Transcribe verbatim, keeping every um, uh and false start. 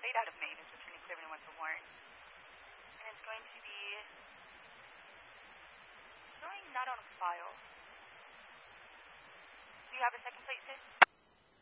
plate out of Maine is returning seven one for Warren. And it's going to be showing not on file. Do you have a second plate, sis?